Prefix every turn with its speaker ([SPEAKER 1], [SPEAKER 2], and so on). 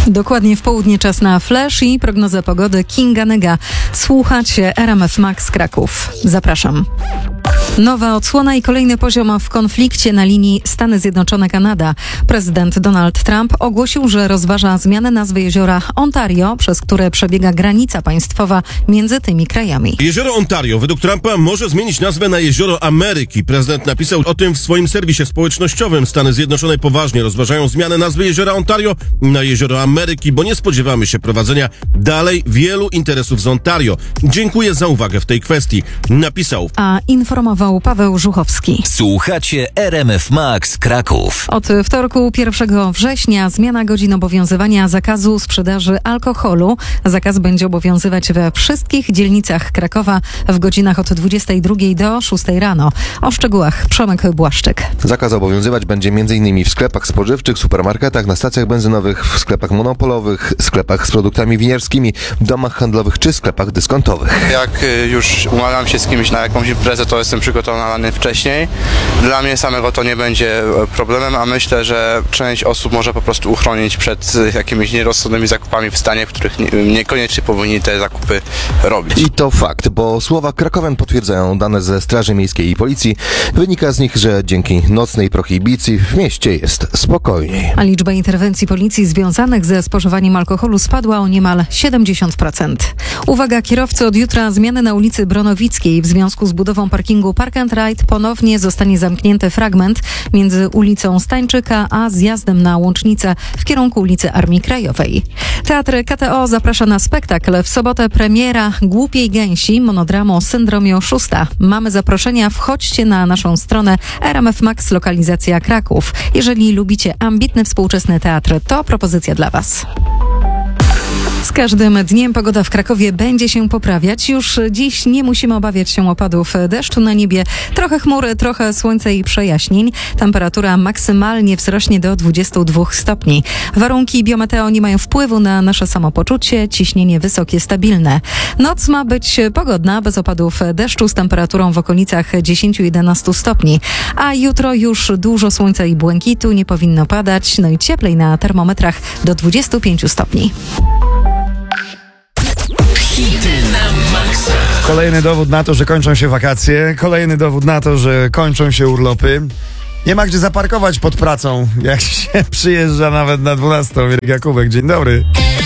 [SPEAKER 1] Dokładnie w południe czas na flash i prognozę pogody Kinga Nega. Słuchacie RMF Max Kraków. Zapraszam. Nowa odsłona i kolejny poziom w konflikcie na linii Stany Zjednoczone-Kanada. Prezydent Donald Trump ogłosił, że rozważa zmianę nazwy jeziora Ontario, przez które przebiega granica państwowa między tymi krajami.
[SPEAKER 2] Jezioro Ontario według Trumpa może zmienić nazwę na Jezioro Ameryki. Prezydent napisał o tym w swoim serwisie społecznościowym. Stany Zjednoczone poważnie rozważają zmianę nazwy Jeziora Ontario na Jezioro Ameryki, bo nie spodziewamy się prowadzenia dalej wielu interesów z Ontario. Dziękuję za uwagę w tej kwestii, napisał.
[SPEAKER 1] A informował Paweł Żuchowski.
[SPEAKER 3] Słuchacie RMF Max Kraków.
[SPEAKER 1] Od wtorku 1 września zmiana godzin obowiązywania zakazu sprzedaży alkoholu. Zakaz będzie obowiązywać we wszystkich dzielnicach Krakowa w godzinach od 22 do 6 rano. O szczegółach Przemek Błaszczyk.
[SPEAKER 4] Zakaz obowiązywać będzie m.in. w sklepach spożywczych, supermarketach, na stacjach benzynowych, w sklepach monopolowych, sklepach z produktami winierskimi, domach handlowych czy sklepach dyskontowych.
[SPEAKER 5] Jak już umawiam się z kimś na jakąś imprezę, to jestem przygotowany wcześniej. Dla mnie samego to nie będzie problemem, a myślę, że część osób może po prostu uchronić przed jakimiś nierozsądnymi zakupami w stanie, w których niekoniecznie powinni te zakupy robić.
[SPEAKER 4] I to fakt, bo słowa krakowian potwierdzają dane ze Straży Miejskiej i Policji. Wynika z nich, że dzięki nocnej prohibicji w mieście jest spokojniej.
[SPEAKER 1] A liczba interwencji policji związanych ze spożywaniem alkoholu spadła o niemal 70%. Uwaga, kierowcy, od jutra zmiany na ulicy Bronowickiej. W związku z budową parkingu Park and Ride ponownie zostanie zamknięty fragment między ulicą Stańczyka a zjazdem na Łącznicę w kierunku ulicy Armii Krajowej. Teatr KTO zaprasza na spektakl. W sobotę premiera Głupiej Gęsi, monodramu o syndromie oszusta. Mamy zaproszenia, wchodźcie na naszą stronę RMF Max Lokalizacja Kraków. Jeżeli lubicie ambitny współczesny teatr, to propozycja dla Was. Z każdym dniem pogoda w Krakowie będzie się poprawiać. Już dziś nie musimy obawiać się opadów deszczu na niebie. Trochę chmur, trochę słońca i przejaśnień. Temperatura maksymalnie wzrośnie do 22 stopni. Warunki biometeo nie mają wpływu na nasze samopoczucie. Ciśnienie wysokie, stabilne. Noc ma być pogodna, bez opadów deszczu, z temperaturą w okolicach 10-11 stopni. A jutro już dużo słońca i błękitu, nie powinno padać. No i cieplej na termometrach do 25 stopni.
[SPEAKER 3] Hity na maksa.
[SPEAKER 6] Kolejny dowód na to, że kończą się wakacje. Kolejny dowód na to, że kończą się urlopy. Nie ma gdzie zaparkować pod pracą, jak się przyjeżdża nawet na 12. Jakubek, dzień dobry.